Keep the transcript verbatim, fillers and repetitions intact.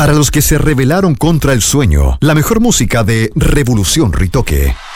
Para los que se rebelaron contra el sueño, la mejor música de Revolución Ritoque.